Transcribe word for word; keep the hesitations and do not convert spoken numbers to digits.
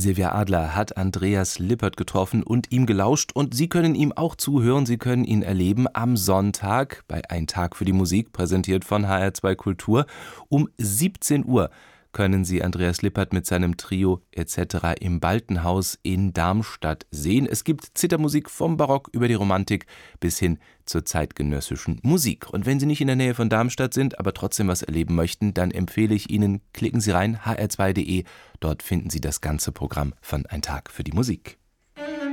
Silvia Adler hat Andreas Lippert getroffen und ihm gelauscht, und Sie können ihm auch zuhören, Sie können ihn erleben am Sonntag bei Ein Tag für die Musik, präsentiert von H R zwei Kultur. Um siebzehn Uhr können Sie Andreas Lippert mit seinem Trio et cetera im Baltenhaus in Darmstadt sehen. Es gibt Zithermusik vom Barock über die Romantik bis hin zur zeitgenössischen Musik. Und wenn Sie nicht in der Nähe von Darmstadt sind, aber trotzdem was erleben möchten, dann empfehle ich Ihnen, klicken Sie rein, h r zwei punkt de. Dort finden Sie das ganze Programm von Ein Tag für die Musik.